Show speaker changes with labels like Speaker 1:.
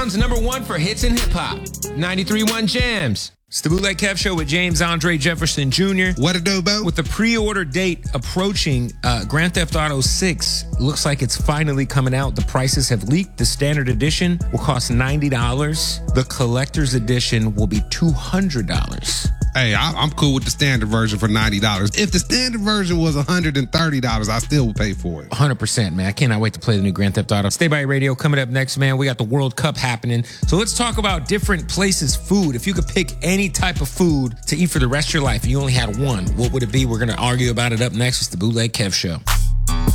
Speaker 1: Sounds number one for hits and hip hop. 93.1 Jams. It's the Bootleg Kev Show with James Andre Jefferson Jr.
Speaker 2: What a do, Bo?
Speaker 1: With the pre-order date approaching, Grand Theft Auto 6 looks like it's finally coming out. The prices have leaked. The standard edition will cost $90. The collector's edition will be $200.
Speaker 2: Hey, I'm cool with the standard version for $90. If the standard version was $130, I still would pay for it.
Speaker 1: 100%, man. I cannot wait to play the new Grand Theft Auto. Stay by radio. Coming up next, man, we got the World Cup happening. So let's talk about different places' food. If you could pick any type of food to eat for the rest of your life and you only had one, what would it be? We're going to argue about it up next. It's the Bootleg Kev Show.